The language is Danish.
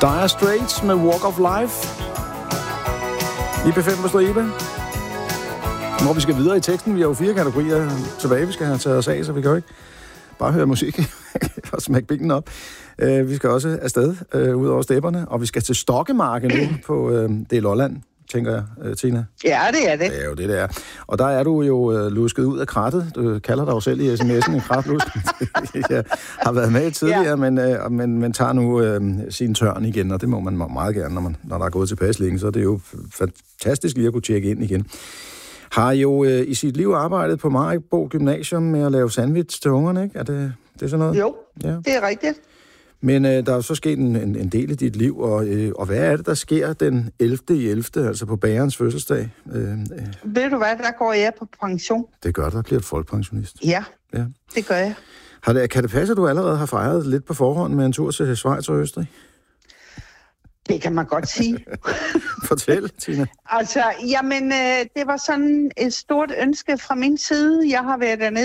Dire Straits med Walk of Life. IP5 med Stribe. Når vi skal videre i teksten, vi har jo 4 kategorier tilbage, vi skal have taget os af, så vi kan jo ikke bare høre musik og smække benene op. Vi skal også afsted ud over stepperne, og vi skal til Stokkemarke nu på det er Lolland, tænker jeg, Tina. Ja, det er det. Det er jo det er. Og der er du jo lusket ud af krattet. Du kalder dig jo selv i sms'en en kratlusk. Jeg har været med tidligere, ja. men tager nu sin tørn igen, og det må man meget gerne, når der er gået tilpas længe, så det er jo fantastisk lige at kunne tjekke ind igen. Har jo i sit liv arbejdet på Maribo Gymnasium med at lave sandwich til ungerne, ikke? Er det sådan noget? Jo, ja. Det er rigtigt. Men der er så sket en del i dit liv, og hvad er det, der sker den 11.11., altså på bagerens fødselsdag? Ved du hvad, der går jeg på pension. Det gør der bliver folkepensionist. Ja, det gør jeg. Kan det passe, at du allerede har fejret lidt på forhånd med en tur til Schweiz og Østrig? Det kan man godt sige. Fortæl, Tina. Altså, jamen, det var sådan et stort ønske fra min side. Jeg har været dernede